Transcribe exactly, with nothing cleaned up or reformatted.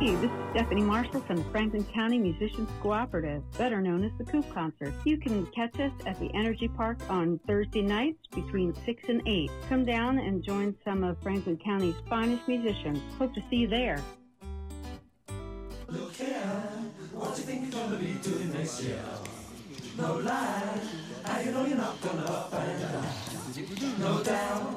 Hey, this is Stephanie Marshall from the Franklin County Musicians Cooperative, better known as the Coop Concert. You can catch us at the Energy Park on Thursday nights between six and eight. Come down and join some of Franklin County's finest musicians. Hope to see you there. Look here, what you think you're gonna be doing next year? No lie, how you know you're not gonna find out. No doubt.